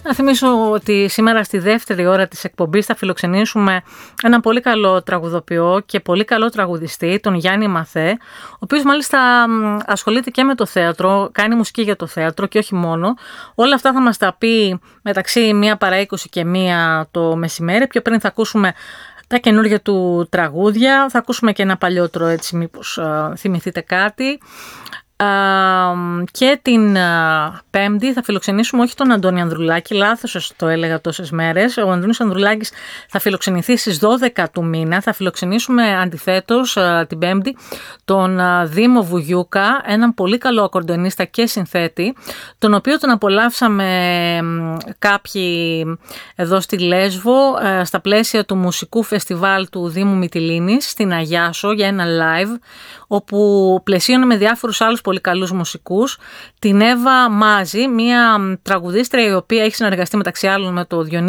Να θυμίσω ότι σήμερα στη δεύτερη ώρα της εκπομπής θα φιλοξενήσουμε έναν πολύ καλό τραγουδοποιό και πολύ καλό τραγουδιστή, τον Γιάννη Μαθέ, ο οποίος μάλιστα ασχολείται και με το θέατρο, κάνει μουσική για το θέατρο και όχι μόνο. Όλα αυτά θα μας τα πει μεταξύ 1 παρά 20 και 1 το μεσημέρι. Πιο πριν θα ακούσουμε τα καινούργια του τραγούδια, θα ακούσουμε και ένα παλιότερο έτσι μήπως θυμηθείτε κάτι. Και την Πέμπτη θα φιλοξενήσουμε όχι τον Αντώνη Ανδρουλάκη, λάθος το έλεγα τόσες μέρες. Ο Αντώνης Ανδρουλάκης θα φιλοξενηθεί στις 12 του μήνα. Θα φιλοξενήσουμε αντιθέτως την Πέμπτη τον Δήμο Βουγιούκα, έναν πολύ καλό ακορντεονίστα και συνθέτη, τον οποίο τον απολαύσαμε κάποιοι εδώ στη Λέσβο στα πλαίσια του μουσικού φεστιβάλ του Δήμου Μυτιλήνης στην Αγιάσο για ένα live, όπου πλαισίωνε με διάφορους άλλους πολύ καλούς μουσικούς την Εύα Μάζη, μια τραγουδίστρια η οποία έχει συνεργαστεί μεταξύ άλλων με το Διονύση